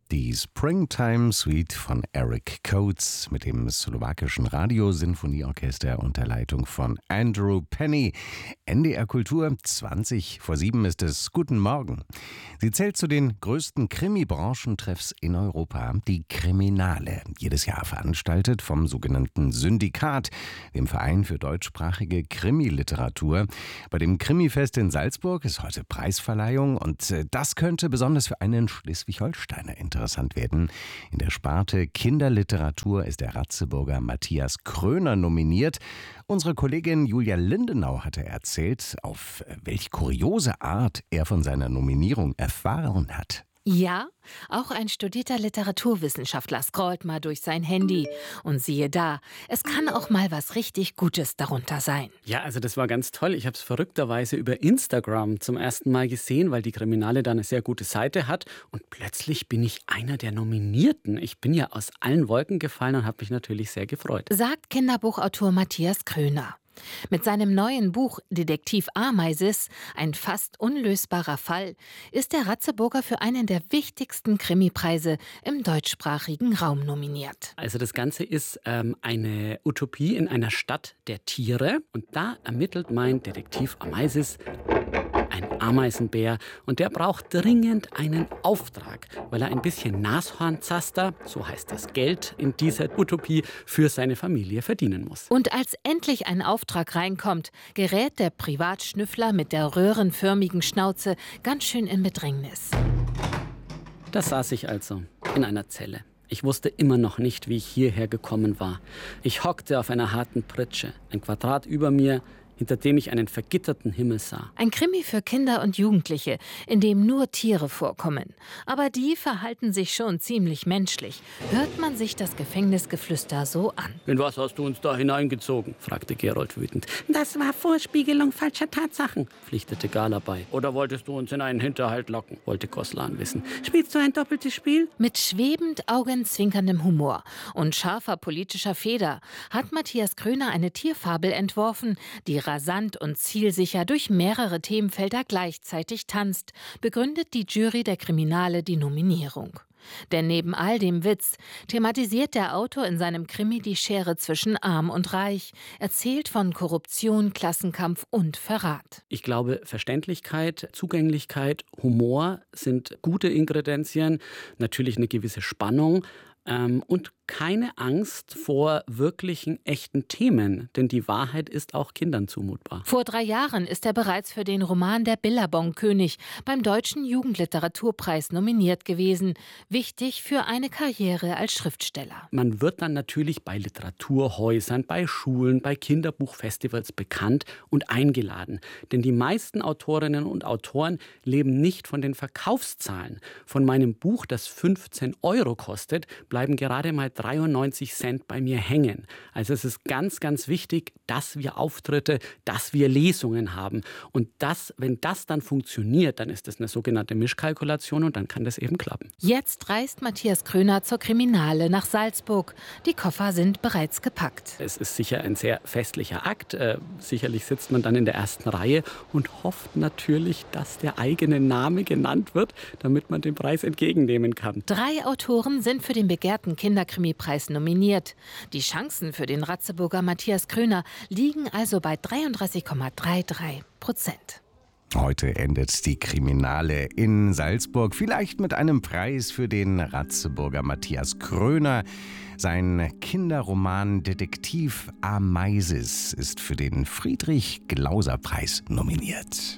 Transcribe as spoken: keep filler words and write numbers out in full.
Die Springtime Suite von Eric Coates mit dem slowakischen Radiosinfonieorchester unter Leitung von Andrew Penny. N D R Kultur, zwanzig vor sieben ist es. Guten Morgen. Sie zählt zu den größten Krimi-Branchentreffs in Europa, die Kriminale. Jedes Jahr veranstaltet vom sogenannten Syndikat, dem Verein für deutschsprachige Krimiliteratur. Bei dem Krimifest in Salzburg ist heute Preisverleihung und das könnte besonders für einen Schleswig-Holsteiner interessant werden. In der Sparte Kinderliteratur ist der Ratzeburger Matthias Kröner nominiert. Unsere Kollegin Julia Lindenau hatte erzählt, auf welch kuriose Art er von seiner Nominierung erfahren hat. Ja, auch ein studierter Literaturwissenschaftler scrollt mal durch sein Handy. Und siehe da, es kann auch mal was richtig Gutes darunter sein. Ja, also das war ganz toll. Ich habe es verrückterweise über Instagram zum ersten Mal gesehen, weil die Kriminale da eine sehr gute Seite hat. Und plötzlich bin ich einer der Nominierten. Ich bin ja aus allen Wolken gefallen und habe mich natürlich sehr gefreut. Sagt Kinderbuchautor Matthias Kröner. Mit seinem neuen Buch Detektiv Ameisis, ein fast unlösbarer Fall, ist der Ratzeburger für einen der wichtigsten Krimipreise im deutschsprachigen Raum nominiert. Also das Ganze ist ähm, eine Utopie in einer Stadt der Tiere. Und da ermittelt mein Detektiv Ameisis ein Ameisenbär und der braucht dringend einen Auftrag, weil er ein bisschen Nashornzaster, so heißt das Geld in dieser Utopie, für seine Familie verdienen muss. Und als endlich ein Auftrag reinkommt, gerät der Privatschnüffler mit der röhrenförmigen Schnauze ganz schön in Bedrängnis. Da saß ich also in einer Zelle. Ich wusste immer noch nicht, wie ich hierher gekommen war. Ich hockte auf einer harten Pritsche, ein Quadrat über mir, hinter dem ich einen vergitterten Himmel sah. Ein Krimi für Kinder und Jugendliche, in dem nur Tiere vorkommen. Aber die verhalten sich schon ziemlich menschlich. Hört man sich das Gefängnisgeflüster so an. In was hast du uns da hineingezogen? Fragte Gerold wütend. Das war Vorspiegelung falscher Tatsachen, pflichtete Gala bei. Oder wolltest du uns in einen Hinterhalt locken? Wollte Koslan wissen. Spielst du ein doppeltes Spiel? Mit schwebend augenzwinkerndem Humor und scharfer politischer Feder hat Matthias Kröner eine Tierfabel entworfen, die rasant und zielsicher durch mehrere Themenfelder gleichzeitig tanzt, begründet die Jury der Kriminale die Nominierung. Denn neben all dem Witz thematisiert der Autor in seinem Krimi die Schere zwischen Arm und Reich, erzählt von Korruption, Klassenkampf und Verrat. Ich glaube, Verständlichkeit, Zugänglichkeit, Humor sind gute Ingredienzien, natürlich eine gewisse Spannung ähm, und keine Angst vor wirklichen, echten Themen, denn die Wahrheit ist auch Kindern zumutbar. Vor drei Jahren ist er bereits für den Roman Der Billabong-König beim Deutschen Jugendliteraturpreis nominiert gewesen. Wichtig für eine Karriere als Schriftsteller. Man wird dann natürlich bei Literaturhäusern, bei Schulen, bei Kinderbuchfestivals bekannt und eingeladen. Denn die meisten Autorinnen und Autoren leben nicht von den Verkaufszahlen. Von meinem Buch, das fünfzehn Euro kostet, bleiben gerade mal dreiundneunzig Cent bei mir hängen. Also es ist ganz, ganz wichtig, dass wir Auftritte, dass wir Lesungen haben. Und das, wenn das dann funktioniert, dann ist das eine sogenannte Mischkalkulation und dann kann das eben klappen. Jetzt reist Matthias Kröner zur Kriminale nach Salzburg. Die Koffer sind bereits gepackt. Es ist sicher ein sehr festlicher Akt. Äh, sicherlich sitzt man dann in der ersten Reihe und hofft natürlich, dass der eigene Name genannt wird, damit man den Preis entgegennehmen kann. Drei Autoren sind für den begehrten Kinderkrimi Preis nominiert. Die Chancen für den Ratzeburger Matthias Kröner liegen also bei dreiunddreißig Komma dreiunddreißig Prozent. Heute endet die Kriminale in Salzburg, vielleicht mit einem Preis für den Ratzeburger Matthias Kröner. Sein Kinderroman Detektiv Ameisis ist für den Friedrich-Glauser-Preis nominiert.